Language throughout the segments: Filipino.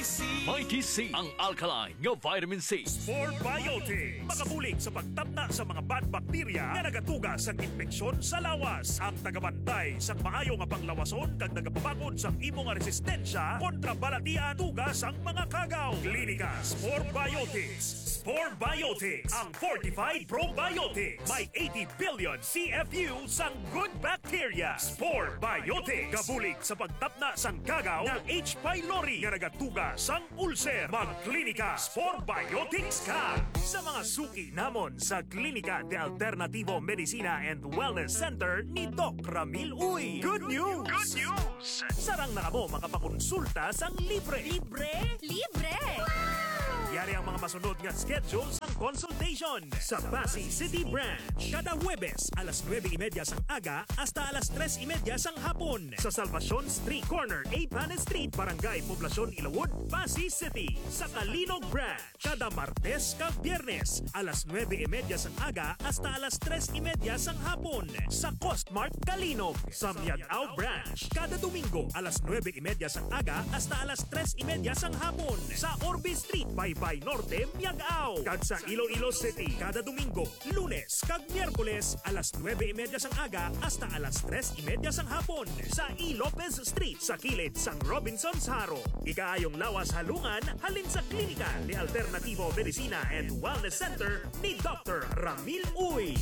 Mighty C, ang alkaline nga vitamin C. Sport Biotics, makabulig sa pagtapna sa mga bad bakterya nga nagatuga sa infeksyon sa lawas. Ang tagabantay sa maayo nga panglawason kag nagapabakod sa imong resistensya kontra balatian tugas ang mga kagaw. Klinika Sport Biotics. Sport Biotics, ang fortified probiotics. May 80 billion CFU sang good bacteria. Sport Biotics, kabulig sa pagtapna sang kagaw ng H. pylori nga nagatuga sang ulcer. Magklinika Sport Biotics ka! Sa mga suki namon sa Klinika de Alternativo Medicina and Wellness Center ni Doc Ramil Uy. Good news! Good news! Sarang na mo makapakonsulta sang libre. Libre? Libre! Yari ang mga masunod nga schedule sa consultation sa Pasay City Branch. Kada Huwebes, alas 9:30 sang aga hasta alas 3:30 sang hapon. Sa Salvacion Street Corner, A. Panes Street, Barangay Poblacion, Ilawod, Pasay City. Sa Kalinog Branch, kada Martes kag Biyernes, alas 9:30 sang aga hasta alas 3:30 sang hapon. Sa Costmart Kalinog. Sa Miagao Branch, kada Domingo, alas 9:30 sang aga hasta alas 3:30 sang hapon. Sa Orbe Street, Baybay Norte, Miagao. Kag sa Iloilo City, kada Domingo, Lunes kag Miyerkules, alas 9:30 sang aga hasta alas 3:30 sang hapon. Sa E. Lopez Street, sa kilid sang Robinson's Haro. Ikaayong lawas halungan, halin sa Klinika de Alternativo Medicina and Wellness Center ni Dr. Ramil Uy.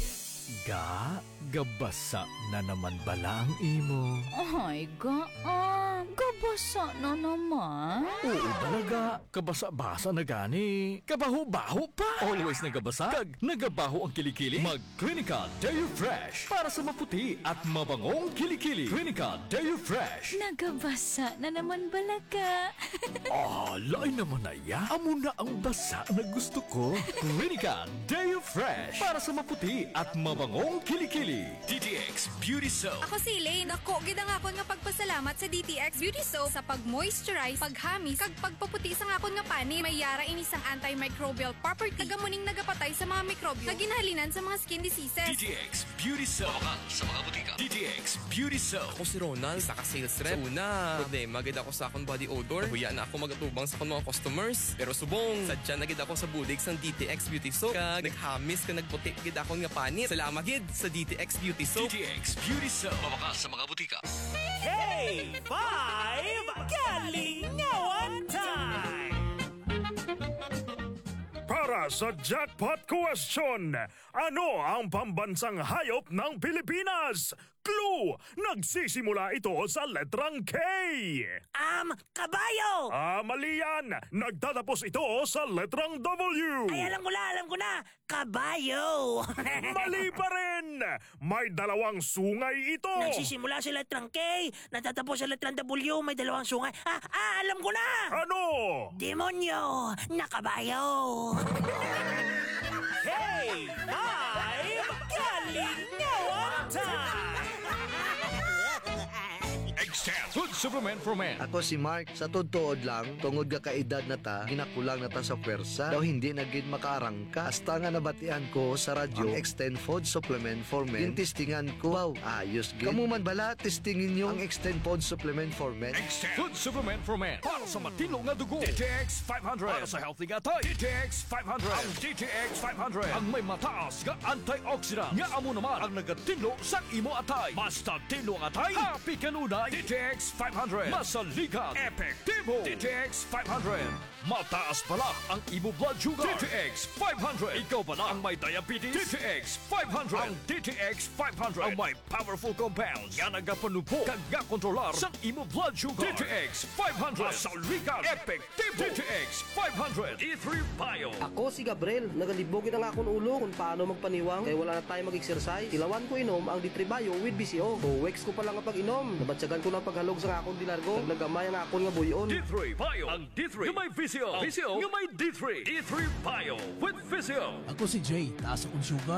Gabasa na naman bala ang imo. Ay, gabasa na naman. Oo talaga, kabasa-basa na gani. Kabaho-baho pa. Always nagabasa, kag nagabaho ang kilikili. Mag-Clinica Deo Fresh para sa maputi at mabangong kilikili. Clinica Deo Fresh. Nagabasa na naman balaga. Lain naman na ya. Amo na ang basa na gusto ko. Clinica Deo Fresh para sa maputi at mabangong kilikili. DTX Beauty Soap. Ako si Elaine. Ako, gidang akon nga pagpasalamat sa DTX Beauty Soap sa pag-moisturize, paghamis, kag pagpaputi sa akon nga pani. May yara ini sang antimicrobial property. Tagamuning nagapatay sa mga mikrobyo. Kaginhalinan sa mga skin diseases. DTX Beauty Soap. Makan sa mga butika. DTX Beauty Soap. Ako si Ronald, saka-sales rep. Sa una, problema gid ako sa akong body odor. Huya na ako magatubang sa akong mga customers. Pero subong, sadya na gid ako sa bulig sang DTX Beauty Soap. Kag naghamis ka nagputi gid akong nga panit. Salamat gid sa DTX Beauty Soap. DTX Beauty Soap. Makan sa mga butika. Hey! 5 Kalingawan Time! Para sa jackpot question, ano ang pambansang hayop ng Pilipinas? Clue! Nagsisimula ito sa letrang K. Kabayo! Mali yan! Nagtatapos ito sa letrang W. Ay, alam ko na! Kabayo! Mali pa rin! May dalawang sungay ito. Nagsisimula sa letrang K, natatapos sa letrang W, may dalawang sungay. Alam ko na! Ano? Demonyo na kabayo! Hey! 5 Kalingawan Time! Food Supplement for Men. Ako si Mark, sa tutuod lang, tungod ka kaedad na ta, ginakulang na ta sa pwersa, daw hindi na gid makaarangka. Hasta nga nabatian ko sa radyo, ang Extend Food Supplement for Men. Tintistingan ko, wow, ayos gid. Kamu man bala, testingin nyo ang Extend Food Supplement for Men. Food Supplement for Men. Para sa matino nga dugo. DTX 500. Para sa healthy nga tay. DTX 500. Ang DTX 500. Ang may mataas nga antioxidant. Nga amo naman ang nagatino sa imo atay. Basta tino nga atay, happy kanunay. DTX 500. Masaligan. Epektibo. DTX 500. Mataas pala ang imo blood sugar. DTX 500. Ikaw pala ang may diabetes. DTX 500. Ang DTX 500 ang may powerful compounds nga nagapanupo kag kontrolar sa imo blood sugar. DTX 500. Masaligan. Epektibo. DTX 500. E3 Bio. Ako si Gabriel, nagalibogin ang akong ulo kung paano magpaniwang kaya wala na tayo mag-exercise. Ilawan ko inom ang D3 Bio with BCO. 2 weeks ko pa lang ang pag-inom. Nabatsagan ko ng paghalog sa akong dinargo. Nagnagamay ang akong nga buyon. D3 Bio. Ang D3 nga may VCO. VCO nga may D3. D3 Bio with VCO. Ako si Jay, taas akong sugar.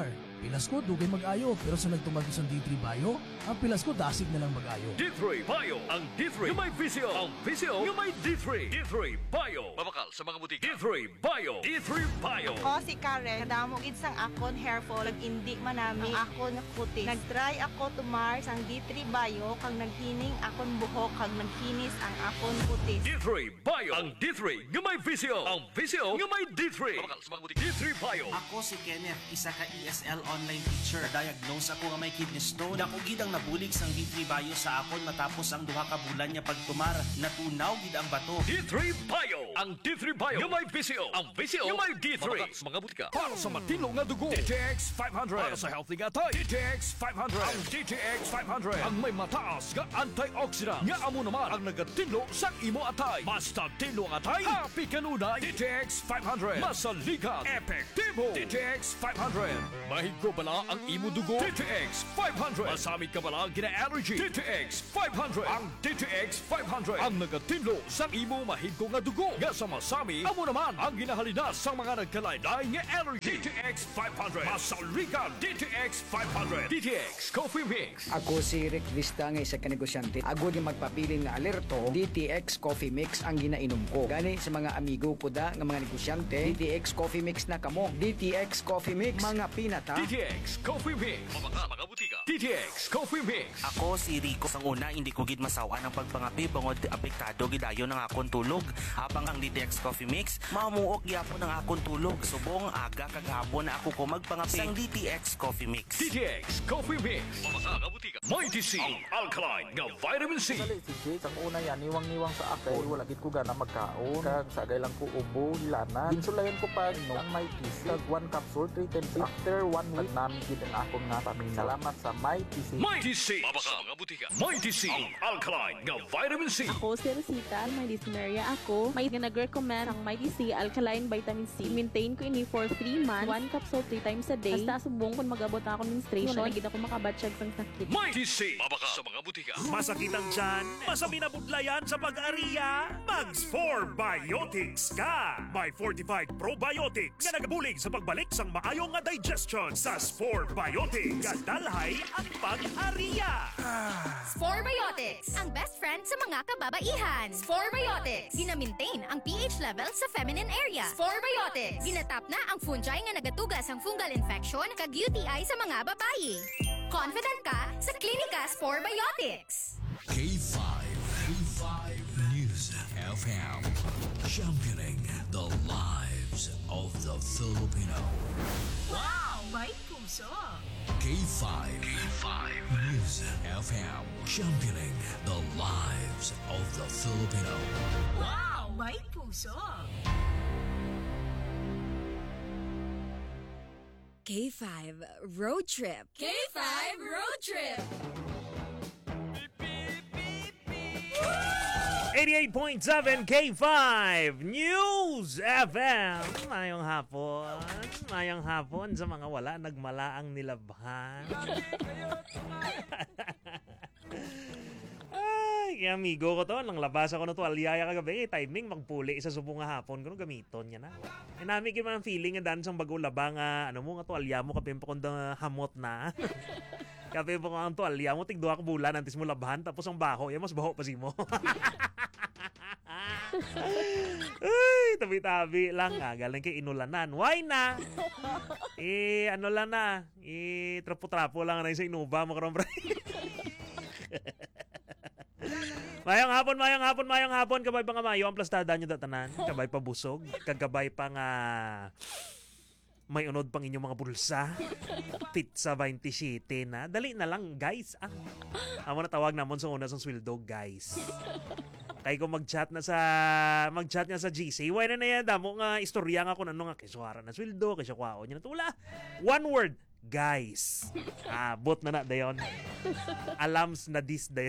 Pilas ko dugay mag-ayo pero sa nagtumag sa D3 Bio, ang pilas ko dasig na lang mag-ayo. D3 Bio. Ang D3 yung may VCO. Ang VCO yung may D3. D3 Bio. Mabakal sa mga butika. D3 Bio. D3 Bio. Ako si Karen, kadamo gid sang akon hair fall, nag-indi man nami ang akon kutis. Nag-try ako tumar sang D3 Bio kang naghining akon buhok kang nagkinis ang akon kutis. D3 Bio. Ang D3 yung may VCO. Ang VCO yung may D3. Mabakal sa mga butika. D3 Bio. Ako si Kenneth, isa ka ESL online teacher. Diagnose ako nga may kidney stone. Dako gid ang nabulig sang D3 Bio sa akon matapos ang duha ka bulan niya pagtumar. Natunaw gid ang bato. D3 Bio. Ang D3 Bio yung may VCO. Ang VCO yung may D3. Mabakal sa mga butika. Para sa matino nga dugo. DTX 500. Para sa healthy nga tayo. DTX 500. Ang DTX 500. Ang may mataas nga antioxidant. Nga amo naman ang nagatinlo sa imo atay. Basta tinlo ang atay. Happy kanunay. DTX 500. Masaligan. Epektibo. DTX 500. Mahigko bala ang imo dugo. DTX 500. Masamit ka bala gina-allergy. DTX 500. Ang DTX 500. Ang nagatinlo sa imo mahigko nga dugo. Nga sa masami, amo naman ang ginahalina sa mga nagkalaylay nga allergy. DTX 500. Masaligan. DTX 500. DTX Coffee Mix. Ako si Rick Vista nga isa ka negosyante. Ako di magpapili nga alerto, DTX Coffee Mix ang ginainom ko. Gani sa mga amigo ko da nga mga negosyante, DTX Coffee Mix na kamo. DTX Coffee Mix, mga pinata. DTX Coffee Mix. Mga butika. DTX Coffee Mix. Ako si Rico. Sang una, hindi ko gid masawa ng pagpangapi bangod apektado gidayon ng akong tulog. Habang ang DTX Coffee Mix, mamuok gyapon ang akong tulog. Subong aga kagahapon na ako ko magpangapi sang DTX Coffee Mix. DTX Coffee Mix. Mga butika. Mighty C. Ang alkaline nga vitamin C. Si Jake, ang una yan, niwang-niwang sa akin. Wala gid ko gana magkaon. Kag sagay lang ko ubo, hilana. Ginsulayan ko pag no, ang Mighty C. Kag 1 capsule, 3 times. After 1 week, namin gid ang akong nga pamilya. Salamat sa Mighty C. Mighty C. Mga butika. Mighty C. Ang alkaline nga vitamin C. Ako si Rosita, may dysmenorrhea ako. May nag-recommend ang Mighty C Alkaline Vitamin C. Maintain ko ini for 3 months. 1 capsule 3 times a day. Basta subong kung mag-abot ako menstruation. Wala gid ako makabatsyag sang sakit. Mighty C. Mabaka sa mga butika. Masakit ang tiyan, masami na budlayan sa pag-ariya, Mags 4 Biotics ka! May fortified probiotics nga nagabulig sa pagbalik sang maayo nga digestion sa Spore Biotics. Kadalhay ang pag-ariya! Spore Biotics, ang best friend sa mga kababaihan. Spore Biotics, gina-maintain ang pH level sa feminine area. Spore Biotics, ginatap na ang fungi nga nagatugas ang fungal infection kag UTI sa mga babayi. Confident ka sa Klinika Spore Biotics. K5 News FM, championing the lives of the Filipino. Wow, may puso. K5 News FM, championing the lives of the Filipino. Wow, may puso. K5 Road Trip. K5 Road Trip. 88.7 K5 News FM. Mayong hapon sa mga wala nagmalaang nilabhan. Ay, amigo ko to, nang labas ako na to alyaya kagabi, timing magpuli sa subong nga hapon ko gamiton niya na. Nami man ang feeling nga dan sang bago labang ano mo nga to alya mo kapim pa kung hamot na. Kapim pa kung to alya mo tigduha ka bulan antes mo labhan tapos ang baho, mas baho pa si mo. Ay, tabi-tabi lang galing kay inulanan. Why na? Ano lang na? Trapo-trapo lang na sa inuba mo karon pre. Mayong hapon, kabay pa nga mayo ang plastada nyo datanan, kabay pa busog, kagabay pa nga may unod pang inyong mga bulsa, pizza 27 na, dali na lang guys, amo na tawag namon sa una sa sweldo guys. Kay ko mag-chat nga sa GC, why na yan, damo nga istorya nga kung ano nga, kisuhara na sweldo, kisukwaon niya na tula, one word, guys. Bot na dayon. Alams na dis dayon.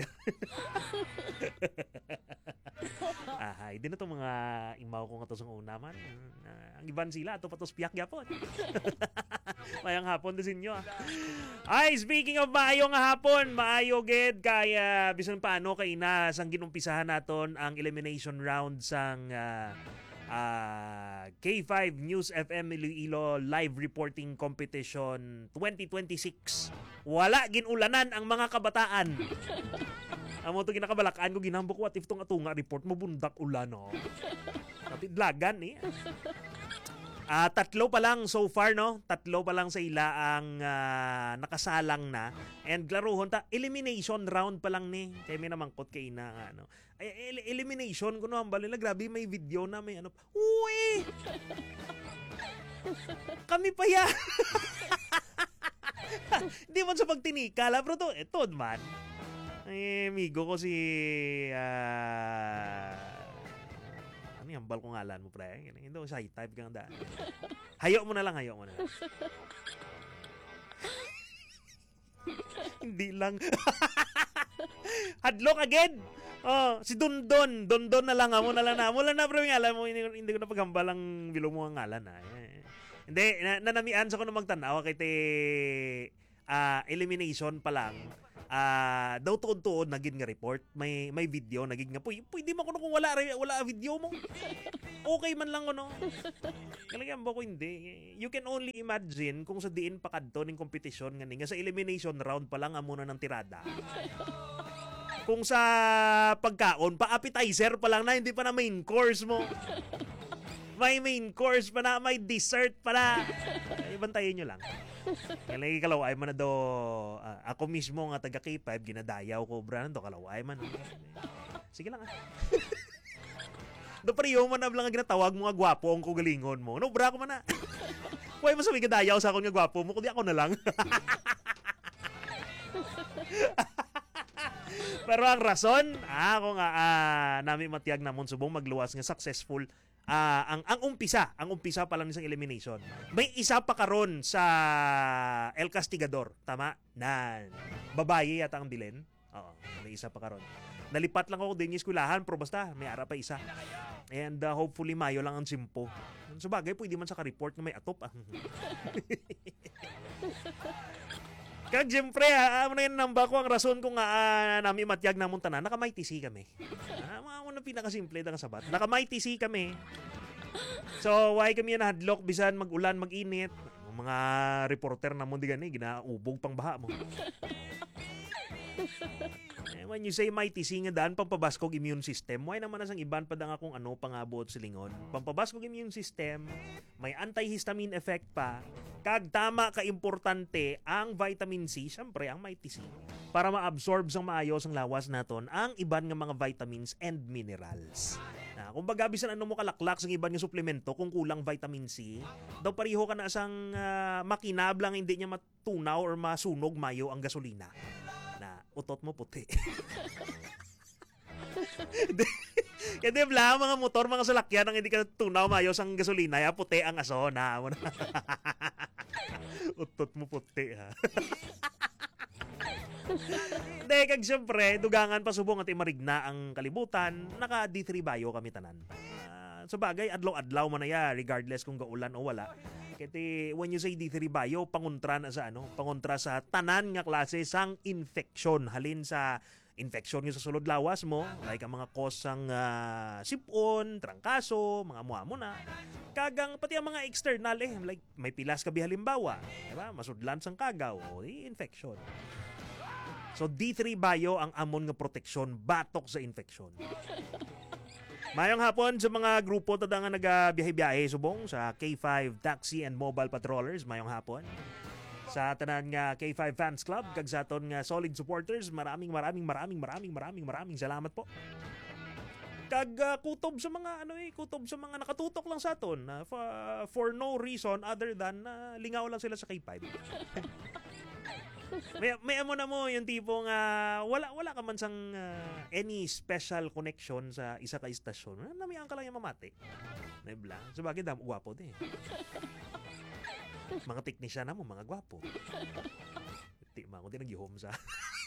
Hindi na itong mga imaw ko nga to sa una man. Ang iban sila, ito patos piyak yapon. Mayang hapon din inyo. Ay, speaking of maayo nga hapon, maayo ged kaya bisan paano kay na sang ginumpisahan naton ang elimination round sang K5 News FM Iloilo Live Reporting Competition 2026. Wala ginulanan ang mga kabataan. Amo to ginakabalakaan ko ginambok what if tong atunga report mo bundak ulan no. Kapidlagan eh. 3 pa lang so far no. 3 pa lang sa ila ang nakasalang na. And klaruhon ta elimination round pa lang ni. Kaya may namangkot kay ina ano. Elimination ko no ang balila grabe may video na may ano. Uy! Kami pa yan. Hindi man sa pagtinikala pero to ito man. Ay amigo ko si ano yung bal ko ngalan mo pre? Hindi ko shy type kang daan. Hayo mo na lang. Hindi lang. Hadlock again. Oh, si Dondon na lang Wala na pre ngalan mo hindi ko na paghambal ang bilo mo ang ngalan ha. Hindi nanamian sa ko na magtanaw kay te elimination pa lang. Daw tuod-tuod naging nga report may video naging nga pwede mo kuno kung wala video mo okay man lang kuno kailangan ba ko hindi you can only imagine kung sa diin pa kadto ning kompetisyon nga sa elimination round pa lang amo na ng tirada kung sa pagkaon pa appetizer pa lang na hindi pa na main course mo may main course pa na may dessert pa na ibantayin nyo lang. Kailangan kalaway man na do ako mismo nga taga K5 ginadayaw ko bra nando kalaway man. Sige lang do pariyo man na lang ginatawag mo nga gwapo ang kugalingon mo. No bra ko man na. Way mo sabi gadayaw sa akon nga gwapo mo kundi ako na lang. Pero ang rason ako nga nami matiyag namon subong magluwas nga successful ang umpisa pa lang isang elimination. May isa pa karon sa El Castigador, tama? Nan. Babae yata ang bilin. Oo, may isa pa karon. Nalipat lang ako din yung eskwelahan, pero basta may ara pa isa. And hopefully Mayo lang ang simpo. So bagay, pwede man sa ka-report na may atop. Kag siyempre, amo na yun namba ko ang rason kung nami matyag namon tanan, naka-MyTC kami. Mga na pinakasimple ng sabat. Naka-MyTC kami. So, why kami na hadlock bisan mag-ulan, mag-init. Mga reporter namon di gani, ginaubog pang baha mo. When you say MyTC nga daan, pampabaskog immune system, why naman asang iban pa dang akong ano pangabot sa lingon. Pampabaskog immune system, may antihistamine effect pa, kag tama ka-importante ang vitamin C, syempre ang MyTC, para ma-absorb sang maayos ang lawas naton ang iban nga mga vitamins and minerals. Kung baga bisan ano mo kalaklak sa iban nga suplemento kung kulang vitamin C, daw pariho ka na asang makinab lang hindi niya matunaw or masunog mayo ang gasolina. Utot mo puti. Kasi bla, mga motor, mga salakyan ang hindi ka tunaw mayos ang gasolina, ya puti ang aso na. Utot mo puti ha. Hindi, kag siyempre, dugangan pa subong at imarigna ang kalibutan, naka D3 Bio kami tanan. So bagay, adlaw-adlaw man na ya, regardless kung gaulan o wala. Kaya when you say D3 Bio, pangontra sa tanan nga klase sang infeksyon. Halin sa infeksyon nga sa sulod lawas mo, like ang mga kosang sipon, trangkaso, mga muamo na. Kagang pati ang mga external like may pilas ka halimbawa, diba? Masudlan sang kagaw, infeksyon. So D3 Bio ang amon nga proteksyon batok sa infeksyon. Mayong hapon sa mga grupo tada nga nagabiyahe-biyahe subong sa K5 Taxi and Mobile Patrollers. Mayong hapon. Sa tanan nga K5 Fans Club, kag sa aton nga solid supporters, maraming salamat po. Kag kutob sa mga nakatutok lang sa aton for no reason other than lingaw lang sila sa K5. May amo na mo yung tipong wala ka man sang any special connection sa isa ka istasyon. Namiang ka lang yung mamati. Nebla. So bagay dam gwapo din. Mga teknisyan na mo, mga gwapo. Di man ko din nag-home sa.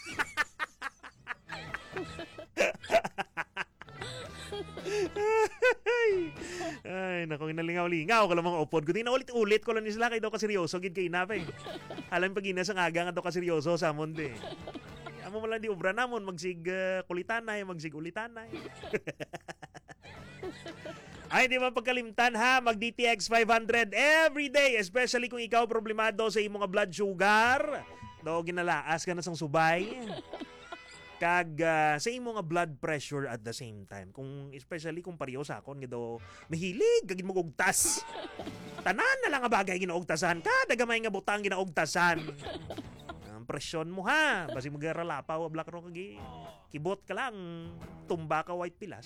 Ay, naku, nalingaw-lingaw ko lang mga upod ko. Di na ulit-ulit ko lang ni sila kayo daw kaseryoso. Gid kay inapay. Alam pag ina sa nga daw kaseryoso sa mundo. Amo mo lang di obra namon. Magsig kulitanay, magsig ulitanay. Ay, di ba pagkalimtan ha, mag DTX 500 every day, especially kung ikaw problemado sa imong blood sugar. Do ginalaas ka na sang subay. Kag sa imong blood pressure at the same time. Kung especially kung pareho sa akon do mahilig kag mo ugtas. Tanan na lang nga bagay ginaugtasan ka, dagamay nga butang ginaugtasan. Ang presyon mo ha, basi magaralapaw black ro kag kibot ka lang, tumba ka white pilas.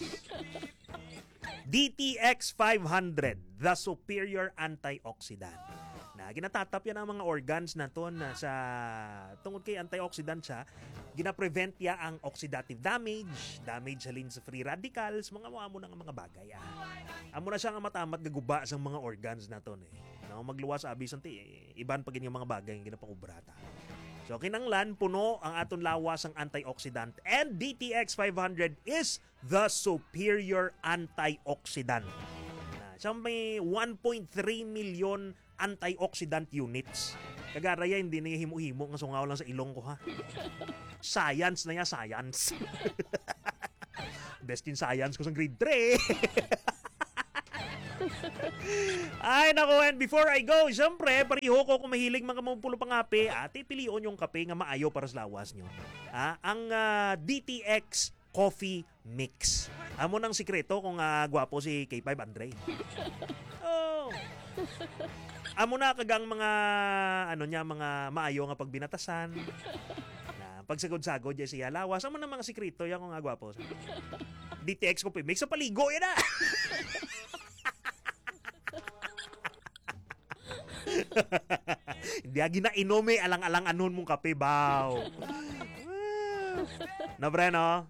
DTX 500, the superior antioxidant. Na ginatatap yan ang mga organs naton na sa tungod kay antioxidant siya, gina-prevent ya ang oxidative damage, damage halin sa free radicals, mga mo na nga mga bagay. Amo na siya nga matamat gaguba sa mga organs naton No, magluwas abi santi iban pa gini mga bagay nga ginapangubrata. So kinanglan puno ang aton lawas ang antioxidant, and DTX 500 is the superior antioxidant. Siya may 1.3 million antioxidant units. Kagaraya hindi na himo-himo nga sungaw lang sa ilong ko ha. Science na ya, science. Best in science ko sa grade 3. Ay nako, and before I go, siyempre pareho ko kung mahilig mga mapulo pang kape, ate pilion yung kape nga maayo para sa lawas nyo. Ang DTX Coffee Mix. Amo nang sikreto kung gwapo si K5 Andre. Oh. Amo na kagang mga mga maayo nga pagbinatasan. Na pagsagod-sagod ya siya lawas, amo na mga sikreto ya kung gwapo. DTX Coffee Mix sa paligo yan na. Hindi agi na inome alang-alang anon mong kape baw. Na bre no?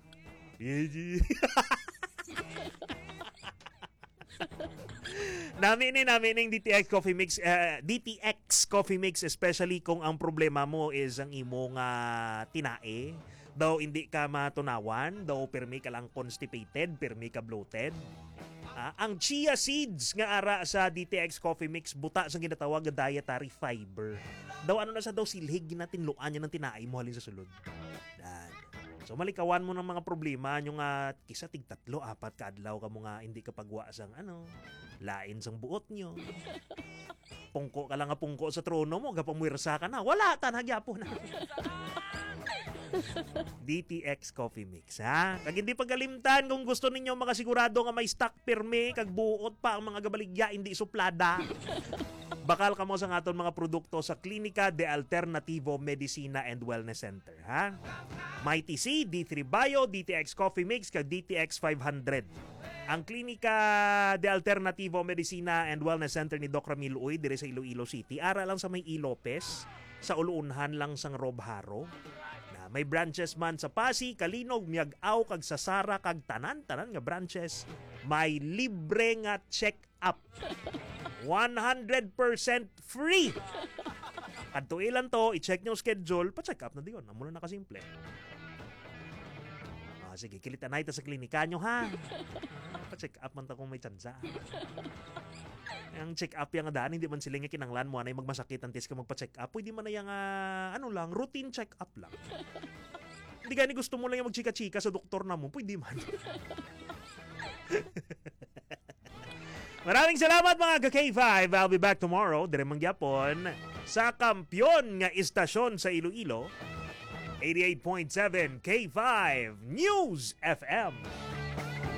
Namin yung DTX Coffee Mix, DTX Coffee Mix, especially kung ang problema mo is ang imong tinae. Daw hindi ka matunawan, daw permi ka lang constipated, permi ka bloated. Ang chia seeds nga ara sa DTX Coffee Mix, buta sa ginatawag na dietary fiber. Daw ano na sa daw silhig ginatinluan niya ng tinae mo halin sa sulod. So malikawan mo ng mga problema yung kisa tig 3-4 kaadlaw ka mo nga hindi ka pagwa sang lain sang buot nyo. Pungko ka lang nga pungko sa trono mo, gapamuirsa ka na. Wala tanagyapo na. DTX Coffee Mix ha. Kag hindi pagalimtan kung gusto ninyo makasigurado nga may stock pirme kag buot pa ang mga gabaligya hindi suplada. Bakal kamo sa aton mga produkto sa Klinika de Alternativo Medicina and Wellness Center ha. May TC, D3 Bio, DTX Coffee Mix kag DTX 500. Ang Klinika de Alternativo Medicina and Wellness Center ni Doc Ramil Uy dire sa Iloilo City. Ara lang sa may Ilopes, sa uluunhan lang sang Robharo. May branches man sa Pasig, Kalinog, Miag-aw, kag sa Sara, kag tanan nga branches. May libre nga check-up. 100% free. Kadto ilan to, i-check nyo schedule, pa-check up na diyon. Amo na nakasimple. Sige, kilita na ito sa klinika nyo ha. Pa-check up man ta kung may tsansa. Ang check up yang daan, hindi man sila nga kinanglan mo anay magmasakit ang test ka magpa-check up. Pwede man na yung routine check up lang. Hindi gani gusto mo lang yung magchika-chika sa doktor na mo, pwede man. Maraming salamat mga ka-K5. I'll be back tomorrow, dire mangyapon sa kampyon nga istasyon sa Iloilo, 88.7 K5 News FM.